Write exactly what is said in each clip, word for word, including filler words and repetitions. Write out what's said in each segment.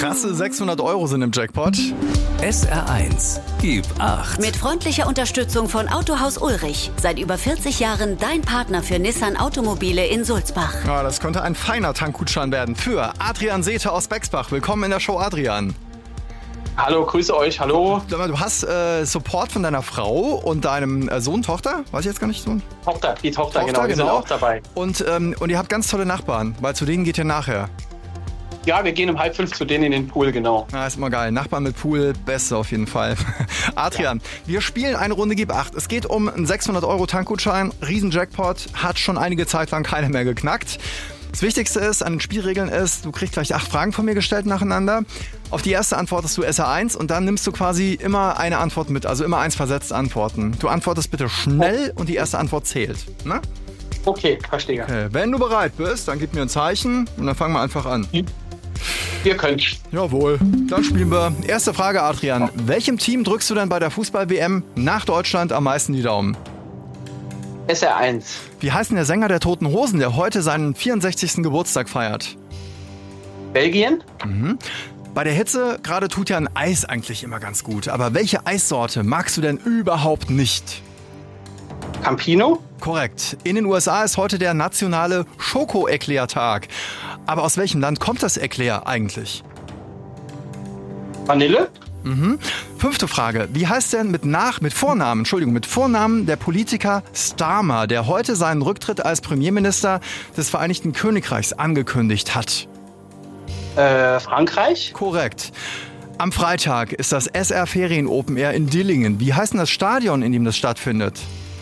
Krasse sechshundert Euro sind im Jackpot. S R eins, gib acht. Mit freundlicher Unterstützung von Autohaus Ulrich. Seit über vierzig Jahren dein Partner für Nissan Automobile in Sulzbach. Ja, das könnte ein feiner Tankgutschein werden für Adrian Sethe aus Bexbach. Willkommen in der Show, Adrian. Hallo, grüße euch, hallo. Sag mal, du hast äh, Support von deiner Frau und deinem äh, Sohn, Tochter? Weiß ich jetzt gar nicht, Sohn? Tochter, die Tochter, Tochter genau, die genau. sind auch dabei. Und, ähm, und ihr habt ganz tolle Nachbarn, weil zu denen geht ihr nachher. Ja, wir gehen um halb fünf zu denen in den Pool, genau. Ja, ist immer geil. Nachbarn mit Pool, beste auf jeden Fall. Adrian, ja. Wir spielen eine Runde Gib acht. Es geht um einen sechshundert Euro Tankgutschein. Riesen-Jackpot, hat schon einige Zeit lang keiner mehr geknackt. Das Wichtigste ist, an den Spielregeln ist, du kriegst gleich acht Fragen von mir gestellt nacheinander. Auf die erste antwortest du S R eins und dann nimmst du quasi immer eine Antwort mit, also immer eins versetzt antworten. Du antwortest bitte schnell und die erste Antwort zählt. Ne? Okay, verstehe. Okay. Wenn du bereit bist, dann gib mir ein Zeichen und dann fangen wir einfach an. Ihr könnt. Jawohl, dann spielen wir. Erste Frage, Adrian. Welchem Team drückst du denn bei der Fußball-W M nach Deutschland am meisten die Daumen? S R eins. Wie heißt denn der Sänger der Toten Hosen, der heute seinen vierundsechzigsten Geburtstag feiert? Belgien? Mhm. Bei der Hitze gerade tut ja ein Eis eigentlich immer ganz gut. Aber welche Eissorte magst du denn überhaupt nicht? Campino? Korrekt. In den U S A ist heute der nationale Schoko-Eclair-Tag. Aber aus welchem Land kommt das Eclair eigentlich? Vanille? Mhm. Fünfte Frage. Wie heißt denn mit Nach, mit Vornamen, Entschuldigung, mit Vornamen der Politiker Starmer, der heute seinen Rücktritt als Premierminister des Vereinigten Königreichs angekündigt hat? Äh, Frankreich? Korrekt. Am Freitag ist das S R Ferien Open Air in Dillingen. Wie heißt denn das Stadion, in dem das stattfindet?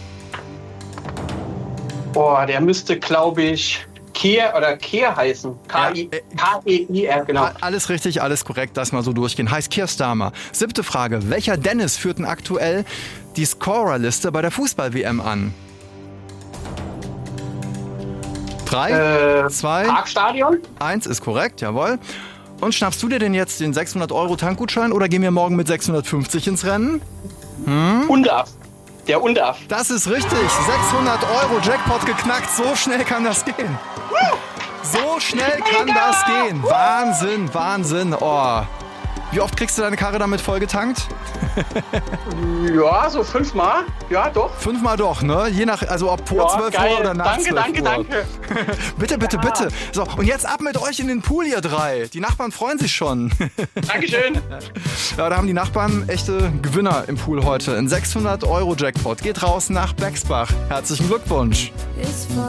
Boah, der müsste, glaube ich, Kehr oder Kehr heißen. K E I R, genau. Alles richtig, alles korrekt, lass mal so durchgehen. Heißt Keir Starmer. Siebte Frage. Welcher Dennis führt denn aktuell die Scorerliste bei der Fußball-W M an? Drei, Äh, zwei, Parkstadion? eins ist korrekt, jawohl. Und schnappst du dir denn jetzt den sechshundert Euro Tankgutschein oder gehen wir morgen mit sechshundertfünfzig ins Rennen? Hm? Undaf. Der Undaf. Das ist richtig. sechshundert Euro Jackpot geknackt. So schnell kann das gehen. So schnell kann das gehen. Wahnsinn, Wahnsinn. Oh. Wie oft kriegst du deine Karre damit vollgetankt? Ja, so fünfmal. Ja, doch. Fünfmal doch, ne? Je nach, also ob vor Ja, zwölf geil. Uhr oder nach Danke, zwölf danke, Uhr. danke. Bitte, bitte, Ja. bitte. So, und jetzt ab mit euch in den Pool, ihr drei. Die Nachbarn freuen sich schon. Dankeschön. Ja, da haben die Nachbarn echte Gewinner im Pool heute. Ein sechshundert Euro Jackpot geht raus nach Bexbach. Herzlichen Glückwunsch.